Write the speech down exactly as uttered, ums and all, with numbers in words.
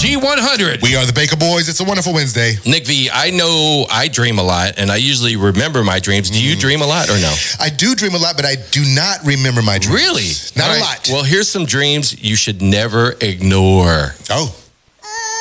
G one hundred. We are the Baker Boys. It's a wonderful Wednesday. Nick V, I know I dream a lot, and I usually remember my dreams. Do you mm. dream a lot or no? I do dream a lot, but I do not remember my dreams. Really? Not All a right. lot. Well, here's some dreams you should never ignore. Oh.